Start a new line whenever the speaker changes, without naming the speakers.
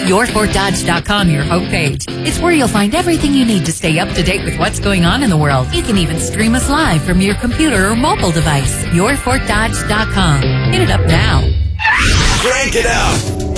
YourFortDodge.com, your homepage. It's where you'll find everything you need to stay up to date with what's going on in the world. You can even stream us live from your computer or mobile device. YourFortDodge.com. Hit it up now.
Crank it up.